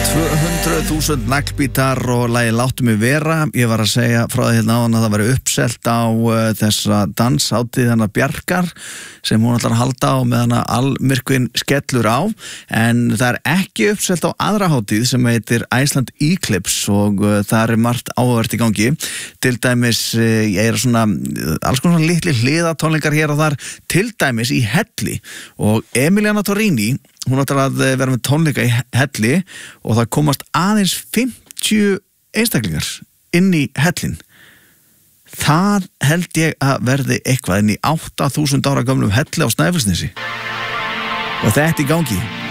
200.000 naglbítar og lagið Láttu mig vera. Ég var að segja frá það hérna áðan að það væri uppselt á þessa danshátíð hennar Bjarkar sem hún ætlar að halda á meðan að almyrkvinn skellur á, en það er ekki uppselt á aðra hátíð sem heitir Iceland Eclipse og það er margt áhugavert í gangi. Til dæmis ég svona alls konar litli hliðatónleikar hér og þar, til dæmis í Helli, og Emiliana Torrini hún ætlar að vera með tónleika í Helli og það komast aðeins 50 einstaklingar inn í Hellin. Það held ég að verði eitthvað inn í 8.000 ára gömlum Helli á Snæfellsnesi og þetta í gangi.